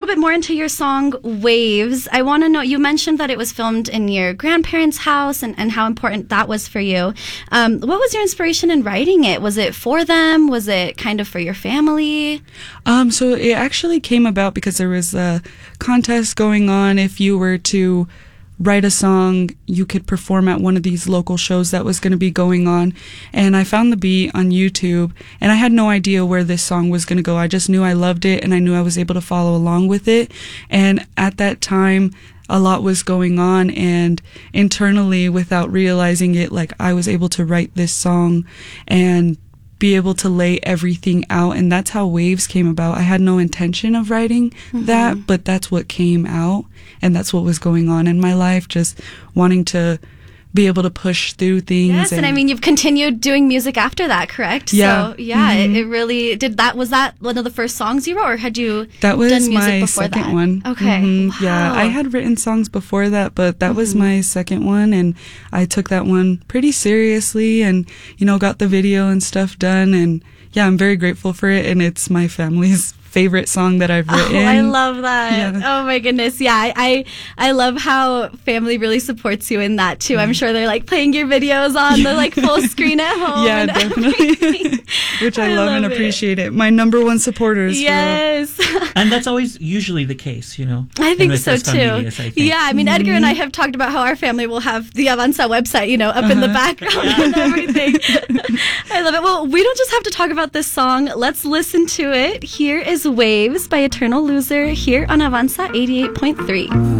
bit more into your song Waves, I want to know, you mentioned that it was filmed in your grandparents' house and how important that was for you. What was your inspiration in writing it? Was it for them? Was it kind of for your family? So it actually came about because there was a contest going on. If you were to write a song, you could perform at one of these local shows that was going to be going on. And I found the beat on YouTube, and I had no idea where this song was going to go. I just knew I loved it, and I knew I was able to follow along with it. And at that time, a lot was going on, and internally, without realizing it, like, I was able to write this song and be able to lay everything out, and that's how Waves came about. I had no intention of writing that, but that's what came out, and that's what was going on in my life, just wanting to be able to push through things. Yes, and I mean, you've continued doing music after that, correct? Yeah. So, yeah, it really did that. Was that one of the first songs you wrote, or had you that was done music my before second that? one. Okay. Wow. Yeah, I had written songs before that, but that was my second one, and I took that one pretty seriously, and, you know, got the video and stuff done, and yeah, I'm very grateful for it, and it's my family's favorite song that I've written. Oh, I love that. Yeah. Oh my goodness. Yeah, I love how family really supports you in that too. I'm sure they're like playing your videos on the like full screen at home. Yeah, and definitely. Which I love and appreciate it. My number one supporters. Yes. And that's always usually the case, you know. I think so Nuestras too. Familias, I think. Yeah, I mean, Edgar and I have talked about how our family will have the Avanza website, you know, up in the background and everything. I love it. Well, we don't just have to talk about this song. Let's listen to it. Here is Waves by Eternal Loser here on Avanza 88.3.